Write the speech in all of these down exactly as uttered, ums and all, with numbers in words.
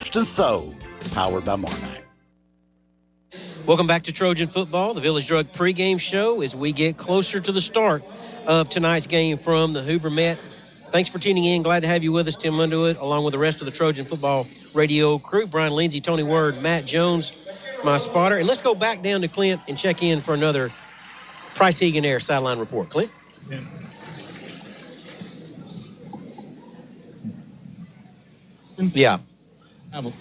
First and So, powered by Marmac. Welcome back to Trojan Football, the Village Drug pregame show as we get closer to the start of tonight's game from the Hoover Met. Thanks for tuning in. Glad to have you with us, Tim Underwood, along with the rest of the Trojan Football radio crew. Brian Lindsay, Tony Word, Matt Jones, my spotter. And let's go back down to Clint and check in for another Price Hegan Air sideline report. Clint? Yeah. yeah.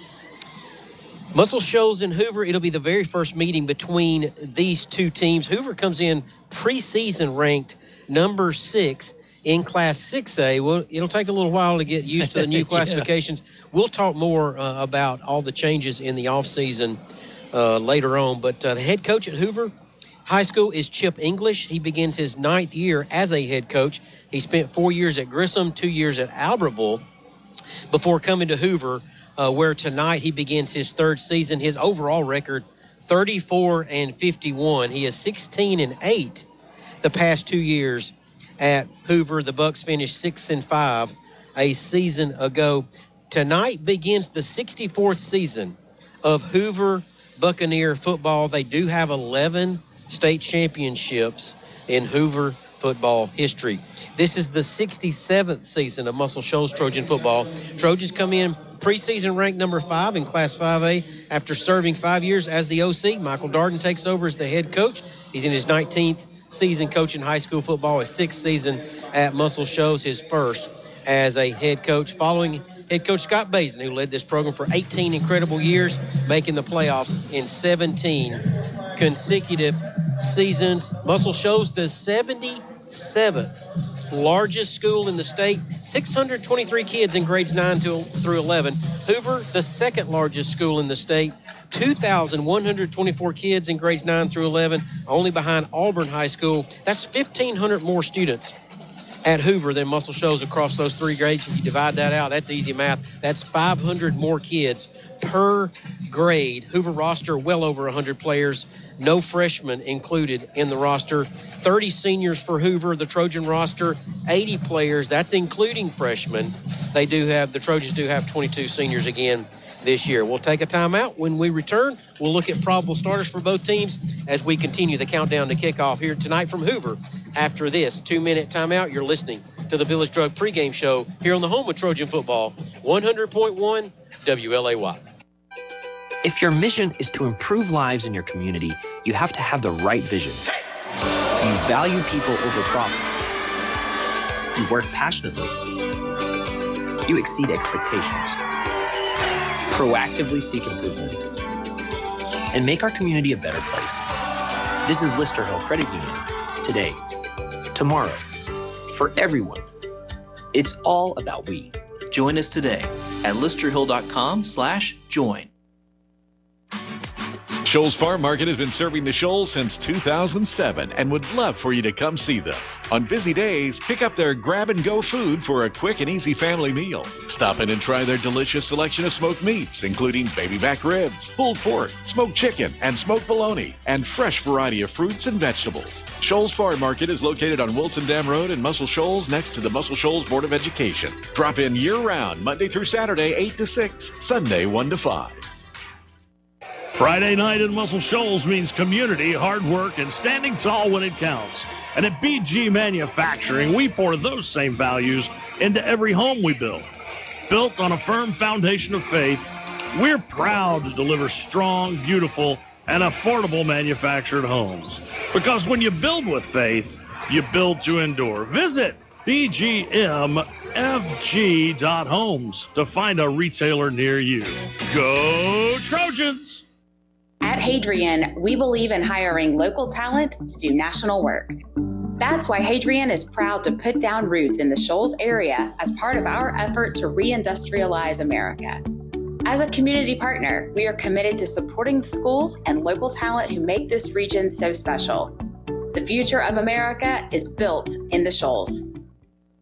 Muscle Shoals in Hoover. It'll be the very first meeting between these two teams. Hoover comes in preseason ranked number six in Class six A. Well, it'll take a little while to get used to the new classifications. yeah. We'll talk more uh, about all the changes in the offseason uh, later on. But uh, the head coach at Hoover High School is Chip English. He begins his ninth year as a head coach. He spent four years at Grissom, two years at Albertville before coming to Hoover, uh, where tonight he begins his third season. His overall record, thirty-four and fifty-one. He is sixteen and eight the past two years at Hoover. The Bucks finished six and five a season ago. Tonight begins the sixty-fourth season of Hoover Buccaneer football. They do have eleven state championships in Hoover football history. This is the sixty-seventh season of Muscle Shoals Trojan football. Trojans come in preseason ranked number five in Class five A after serving five years as the O C. Michael Darden takes over as the head coach. He's in his nineteenth season coaching high school football, his sixth season at Muscle Shoals, his first as a head coach, following head coach Scott Bazin, who led this program for eighteen incredible years, making the playoffs in seventeen consecutive seasons. Muscle Shoals, the seventy-seventh largest school in the state, six hundred twenty-three kids in grades nine to, through eleven. Hoover, the second largest school in the state, two thousand one hundred twenty-four kids in grades nine through eleven, only behind Auburn High School. That's fifteen hundred more students at Hoover than Muscle Shoals across those three grades. If you divide that out, that's easy math. That's five hundred more kids per grade. Hoover roster, well over one hundred players. No freshmen included in the roster. thirty seniors for Hoover. The Trojan roster, eighty players. That's including freshmen. They do have, the Trojans do have twenty-two seniors again this year. We'll take a timeout. When we return, we'll look at probable starters for both teams as we continue the countdown to kickoff here tonight from Hoover. After this two-minute timeout, you're listening to the Village Drug pregame show here on the home of Trojan football, one hundred point one W L A Y. If your mission is to improve lives in your community, you have to have the right vision. You value people over profit. You work passionately. You exceed expectations. Proactively seek improvement. And make our community a better place. This is Lister Hill Credit Union. Today, tomorrow, for everyone. It's all about we. Join us today at listerhill.com slash join. Shoals Farm Market has been serving the Shoals since two thousand seven and would love for you to come see them. On busy days, pick up their grab-and-go food for a quick and easy family meal. Stop in and try their delicious selection of smoked meats, including baby back ribs, pulled pork, smoked chicken, and smoked bologna, and fresh variety of fruits and vegetables. Shoals Farm Market is located on Wilson Dam Road in Muscle Shoals next to the Muscle Shoals Board of Education. Drop in year-round, Monday through Saturday, eight to six, Sunday, one to five. Friday night in Muscle Shoals means community, hard work, and standing tall when it counts. And at B G Manufacturing, we pour those same values into every home we build. Built on a firm foundation of faith, we're proud to deliver strong, beautiful, and affordable manufactured homes. Because when you build with faith, you build to endure. Visit B G M F G dot homes to find a retailer near you. Go Trojans! At Hadrian, we believe in hiring local talent to do national work. That's why Hadrian is proud to put down roots in the Shoals area as part of our effort to reindustrialize America. As a community partner, we are committed to supporting the schools and local talent who make this region so special. The future of America is built in the Shoals.